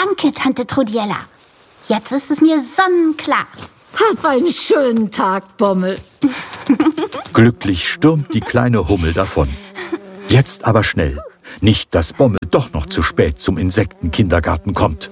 Danke, Tante Trudiella. Jetzt ist es mir sonnenklar. Hab einen schönen Tag, Bommel. Glücklich stürmt die kleine Hummel davon. Jetzt aber schnell. Nicht, dass Bommel doch noch zu spät zum Insektenkindergarten kommt.